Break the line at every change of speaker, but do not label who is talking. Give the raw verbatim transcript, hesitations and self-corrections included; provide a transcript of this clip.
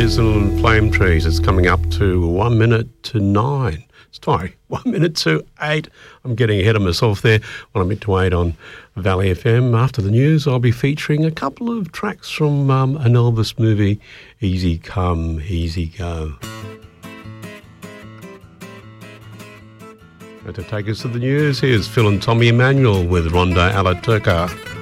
Hazel and Flame Trees. It's coming up to one minute to nine. Sorry, one minute to eight. I'm getting ahead of myself there. One minute to eight on Valley F M. After the news, I'll be featuring a couple of tracks from um, an Elvis movie, Easy Come, Easy Go. And to take us to the news, here's Phil and Tommy Emmanuel with Ronda Alaturka.